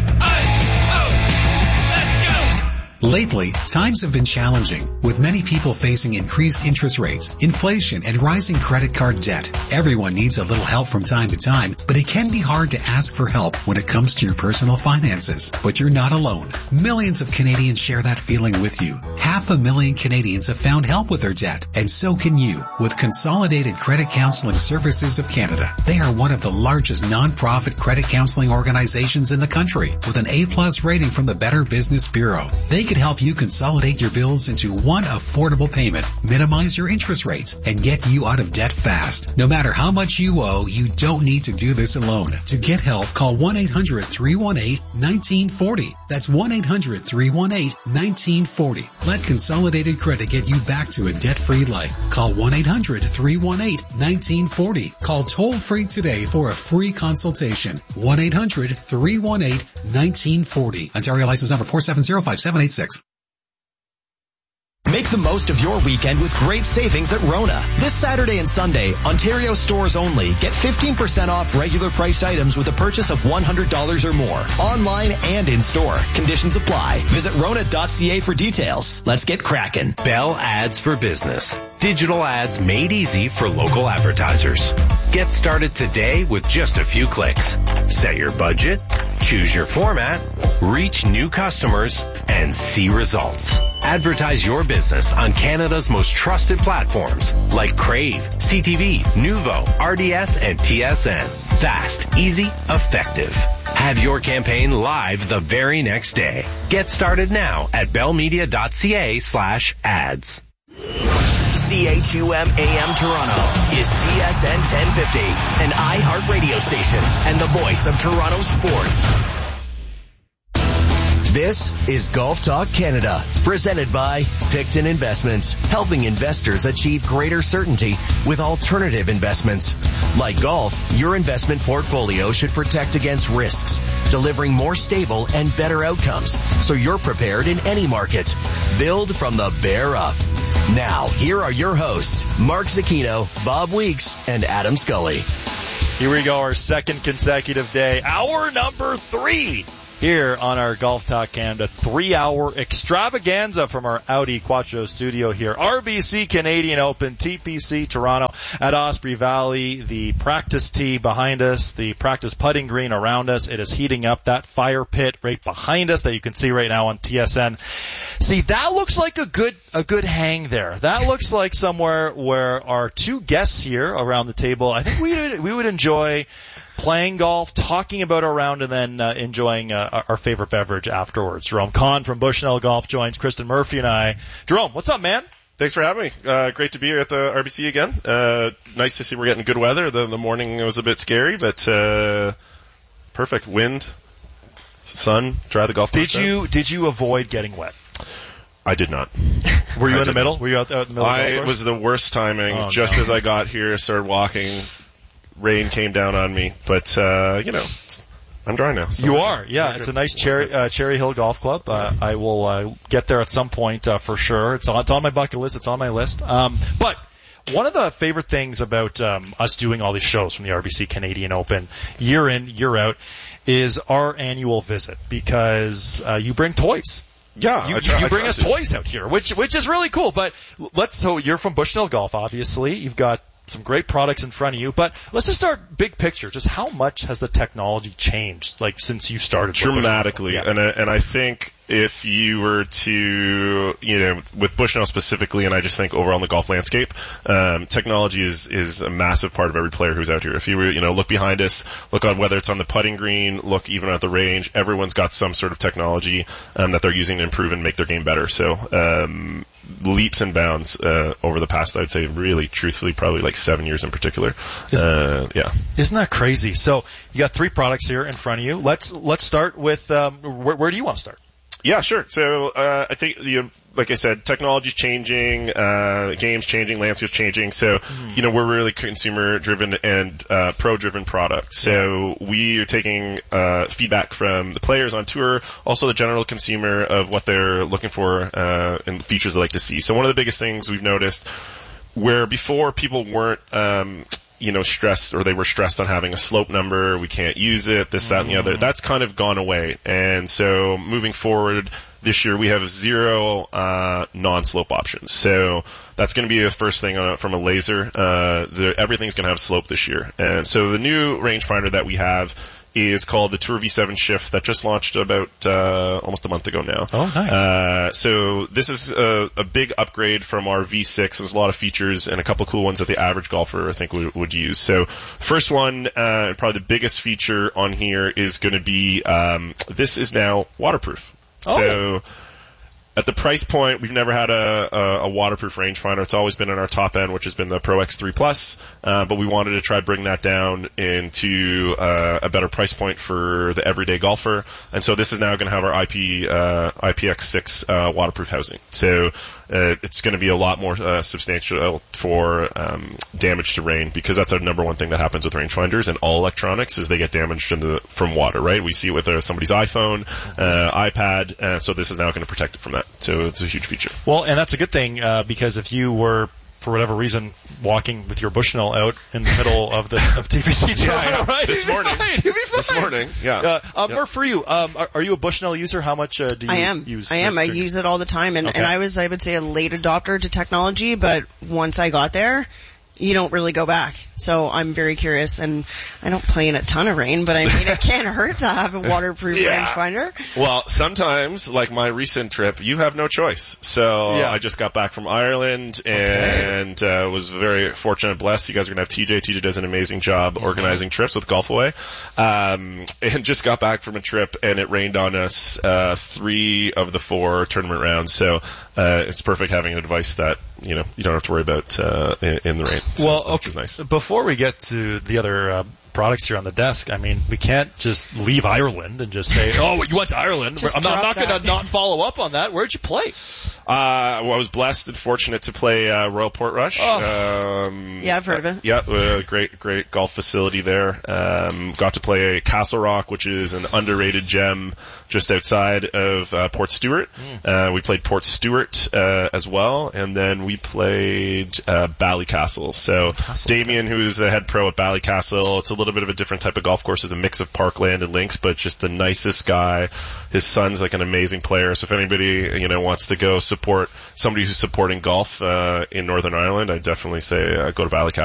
Lately, times have been challenging, with many people facing increased interest rates, inflation, and rising credit card debt. Everyone needs a little help from time to time, but it can be hard to ask for help when it comes to your personal finances. But you're not alone. Millions of Canadians share that feeling with you. 500,000 Canadians have found help with their debt, and so can you, with Consolidated Credit Counseling Services of Canada. They are one of the largest non-profit credit counseling organizations in the country, with an A+ rating from the Better Business Bureau. They could help you consolidate your bills into one affordable payment, minimize your interest rates, and get you out of debt fast. No matter how much you owe, you don't need to do this alone. To get help, call 1-800-318-1940. That's 1-800-318-1940. Let Consolidated Credit get you back to a debt-free life. Call 1-800-318-1940. Call toll-free today for a free consultation. 1-800-318-1940. Ontario license number 4705786. Make the most of your weekend with great savings at Rona. This Saturday and Sunday, Ontario stores only. Get 15% off regular priced items with a purchase of $100 or more. Online and in store. Conditions apply. Visit Rona.ca for details. Let's get cracking. Bell Ads for Business. Digital ads made easy for local advertisers. Get started today with just a few clicks. Set your budget, choose your format, reach new customers, and see results. Advertise your business on Canada's most trusted platforms like Crave, CTV, Nuvo, RDS, and TSN. Fast, easy, effective. Have your campaign live the very next day. Get started now at bellmedia.ca/ads. CHUM AM Toronto is TSN 1050, an iHeart radio station and the voice of Toronto sports. This is Golf Talk Canada, presented by Picton Investments, helping investors achieve greater certainty with alternative investments. Like golf, your investment portfolio should protect against risks, delivering more stable and better outcomes, so you're prepared in any market. Build from the bear up. Now, here are your hosts, Mark Zecchino, Bob Weeks, and Adam Scully. Here we go, our second consecutive day, hour number 3. Here on our Golf Talk Canada 3-hour extravaganza from our Audi Quattro studio here. RBC Canadian Open, TPC Toronto at Osprey Valley. The practice tee behind us, the practice putting green around us. It is heating up. That fire pit right behind us that you can see right now on TSN. See, that looks like a good hang there. That looks like somewhere where our two guests here around the table, I think we would enjoy playing golf, talking about our round, and then enjoying our favorite beverage afterwards. Jerome Kahn from Bushnell Golf joins Kristen Murphy and I. Jerome, what's up, man? Thanks for having me. Great to be here at the RBC again. Nice to see we're getting good weather. The morning was a bit scary, but perfect. Wind, sun, dry the golf course. Did you avoid getting wet? I did not. Were you in the middle? Were you out in the middle of the golf course? It was the worst timing. As I got here, started walking. Rain came down on me, but I'm dry now. So you are, yeah. It's a nice Cherry Hill Golf Club. I will get there at some point for sure. It's on my bucket list. It's on my list. But one of the favorite things about us doing all these shows from the RBC Canadian Open, year in, year out, is our annual visit, because you bring toys. Yeah, you bring us toys out here, which is really cool. But so you're from Bushnell Golf, obviously. You've got some great products in front of you, but let's just start big picture. Just how much has the technology changed, since you started? Dramatically, yeah. And I think if you were to, with Bushnell specifically, and I just think overall in the golf landscape, technology is a massive part of every player who's out here. If you were, look behind us, look on whether it's on the putting green, look even at the range, everyone's got some sort of technology that they're using to improve and make their game better. So leaps and bounds over the past, I'd say, really, truthfully, probably like 7 years in particular. Yeah. Isn't that crazy? So you got 3 products here in front of you. Let's start with where do you want to start? Yeah, sure. So I think like I said, technology's changing, game's changing, landscape's changing. So we're really consumer-driven and pro-driven product. So we are taking feedback from the players on tour, also the general consumer of what they're looking for and features they like to see. So one of the biggest things we've noticed, where before people weren't stressed, or they were stressed on having a slope number, we can't use it, this, that, and the other. That's kind of gone away. And so moving forward this year, we have 0 non-slope options. So that's going to be the first thing from a laser. Everything's going to have slope this year. And so the new rangefinder that we have is called the Tour V7 Shift, that just launched about almost a month ago now. Oh, nice. So this is a big upgrade from our V6. There's a lot of features and a couple cool ones that the average golfer, I think, would use. So first one, and probably the biggest feature on here, is going to be this is now waterproof. Oh. So at the price point, we've never had a waterproof rangefinder. It's always been in our top end, which has been the Pro X3 Plus. But we wanted to try bring that down into a better price point for the everyday golfer. And so this is now going to have our IPX6 waterproof housing. So it's going to be a lot more substantial for damage to rain, because that's our number one thing that happens with rangefinders and all electronics is they get damaged from water, right? We see it with somebody's iPhone, iPad, so this is now going to protect it from that. So it's a huge feature. Well, and that's a good thing, because if you were, for whatever reason, walking with your Bushnell out in the middle of TPC Toronto, right? This morning. This morning, yeah. Murph, for you, are you a Bushnell user? How much do you use? I am. I use it all the time, and I would say, a late adopter to technology, but once I got there, you don't really go back. So I'm very curious, and I don't play in a ton of rain, but I mean, it can't hurt to have a waterproof rangefinder. Well, sometimes, like my recent trip, you have no choice. So I just got back from Ireland and was very fortunate and blessed. You guys are going to have TJ. TJ does an amazing job organizing trips with Golf Away. And just got back from a trip, and it rained on us 3 of the 4 tournament rounds. So it's perfect having a device that you don't have to worry about in the rain. So, well, okay. Which is nice. Before we get to the other products here on the desk, I mean, we can't just leave Ireland and just say, "Oh, you went to Ireland." I'm not going to not follow up on that. Where'd you play? I was blessed and fortunate to play Royal Portrush. Yeah, I've heard of it. Yeah, great golf facility there. Got to play Castle Rock, which is an underrated gem just outside of Port Stewart. We played Port Stewart as well, and then we played Ballycastle. So Damien, who's the head pro at Ballycastle, it's a little bit of a different type of golf course. It's a mix of parkland and links, but just the nicest guy. His son's like an amazing player. So if anybody wants to go support somebody who's supporting golf in Northern Ireland, I definitely say go to Ballycastle.